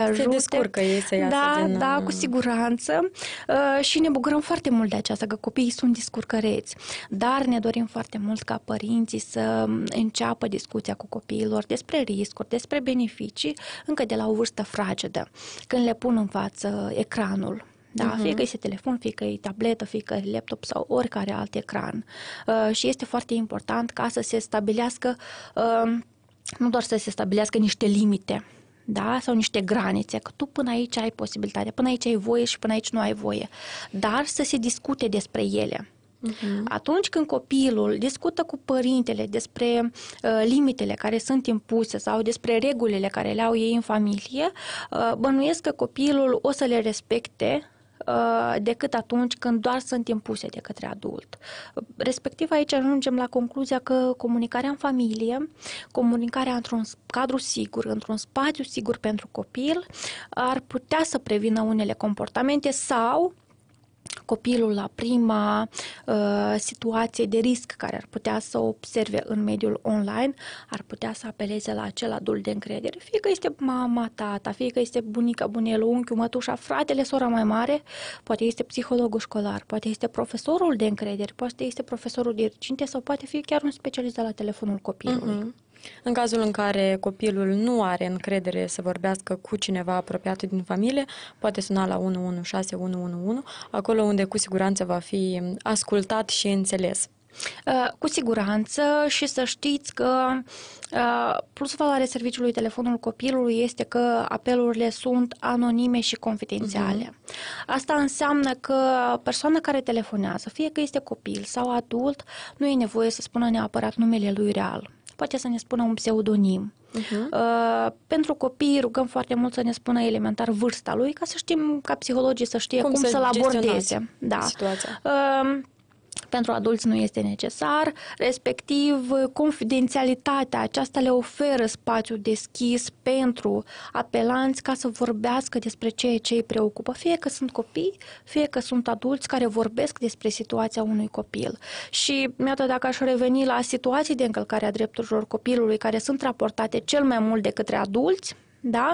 ajute. Se descurcă ei să iasă din... Da, cu siguranță. Și ne bucurăm foarte mult de aceasta, că copiii sunt descurcăreți. Dar ne dorim foarte mult ca părinții să înceapă discuția cu copiilor despre riscuri, despre beneficii, încă de la o vârstă fragedă, când le pun în față ecranul. Da, fie că este telefon, fie că e tabletă, fie că e laptop sau oricare alt ecran. Și este foarte important ca să se stabilească, nu doar să se stabilească niște limite, da? Sau niște granițe, că tu până aici ai posibilitate, până aici ai voie și până aici nu ai voie, dar să se discute despre ele. Atunci când copilul discută cu părintele despre limitele care sunt impuse sau despre regulile care le au ei în familie, bănuiesc că copilul o să le respecte decât atunci când doar sunt impuse de către adult. Respectiv aici ajungem la concluzia că comunicarea în familie, comunicarea într-un cadru sigur, într-un spațiu sigur pentru copil, ar putea să prevină unele comportamente sau copilul la prima situație de risc care ar putea să observe în mediul online, ar putea să apeleze la acel adult de încredere, fie că este mama, tata, fie că este bunica, bunelul, unchiul, mătușa, fratele, sora mai mare, poate este psihologul școlar, poate este profesorul de încredere, poate este profesorul diriginte sau poate fi chiar un specialist la telefonul copilului. În cazul în care copilul nu are încredere să vorbească cu cineva apropiat din familie, poate suna la 116 111, acolo unde cu siguranță va fi ascultat și înțeles. Cu siguranță, și să știți că plus valoarea serviciului telefonul copilului este că apelurile sunt anonime și confidențiale. Asta înseamnă că persoana care telefonează, fie că este copil sau adult, nu e nevoie să spună neapărat numele lui real. Poate să ne spună un pseudonim. Pentru copii rugăm foarte mult să ne spună elementar vârsta lui, ca să știm, ca psihologii, să știe cum să-l abordeze. Da. Situația. Pentru adulți nu este necesar, respectiv confidențialitatea aceasta le oferă spațiu deschis pentru apelanți ca să vorbească despre ceea ce îi preocupă, fie că sunt copii, fie că sunt adulți care vorbesc despre situația unui copil. Și iată, dacă aș reveni la situații de încălcare a drepturilor copilului care sunt raportate cel mai mult de către adulți, da?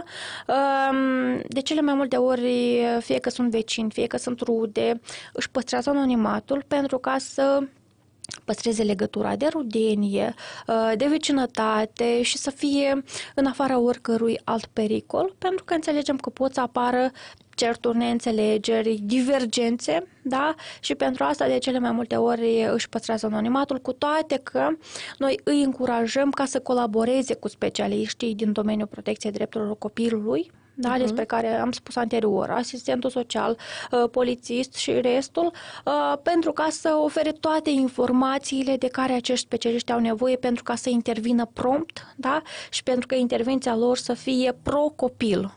De cele mai multe ori, fie că sunt vecini, fie că sunt rude, își păstrează anonimatul pentru ca să păstreze legătura de rudenie, de vecinătate și să fie în afara oricărui alt pericol, pentru că înțelegem că pot să apară certuri, neînțelegeri, divergențe, da? Și pentru asta de cele mai multe ori își păstrează anonimatul, cu toate că noi îi încurajăm ca să colaboreze cu specialiștii din domeniul protecției drepturilor copilului, da, despre care am spus anterior, asistentul social, polițist și restul, pentru ca să ofere toate informațiile de care acești specialiști au nevoie pentru ca să intervină prompt, da? Și pentru că intervenția lor să fie pro-copil.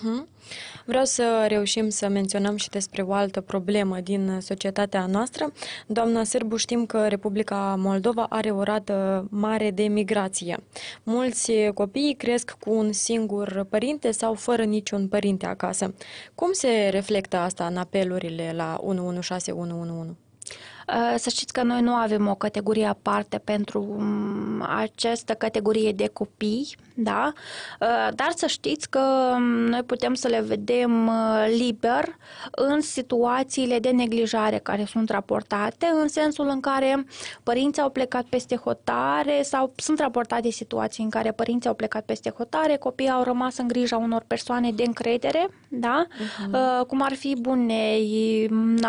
Vreau să reușim să menționăm și despre o altă problemă din societatea noastră. Doamna Sârbu, știm că Republica Moldova are o rată mare de migrație. Mulți copii cresc cu un singur părinte sau fără niciun părinte acasă. Cum se reflectă asta în apelurile la 116 111? Să știți că noi nu avem o categorie aparte pentru această categorie de copii, da? Dar să știți că noi putem să le vedem liber în situațiile de neglijare care sunt raportate, în sensul în care părinții au plecat peste hotare sau sunt raportate situații în care părinții au plecat peste hotare, copiii au rămas în grija unor persoane de încredere, da? Cum ar fi bunei,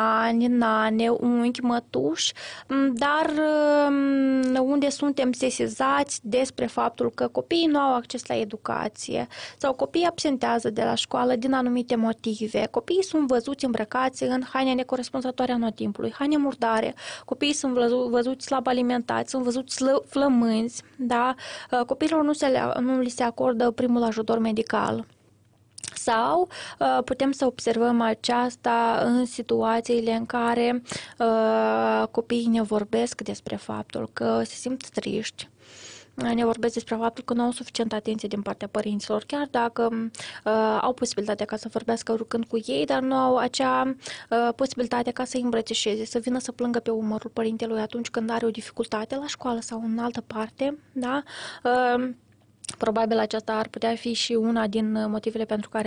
nane, unchi, mătuși, dar unde suntem sesizați despre faptul că copiii nu au acces la educație sau copiii absentează de la școală din anumite motive. Copiii sunt văzuți îmbrăcați în haine necorespunzătoare anotimpului, haine murdare, copiii sunt văzuți slab alimentați, sunt văzuți flămânzi, da? Copiilor nu li se acordă primul ajutor medical. Sau putem să observăm aceasta în situațiile în care copiii ne vorbesc despre faptul că se simt triști, ne vorbesc despre faptul că nu au suficientă atenție din partea părinților, chiar dacă au posibilitatea ca să vorbească rugând cu ei, dar nu au acea posibilitate ca să îi îmbrățișeze, să vină să plângă pe umărul părintelui atunci când are o dificultate la școală sau în altă parte, da? Probabil aceasta ar putea fi și una din motivele pentru care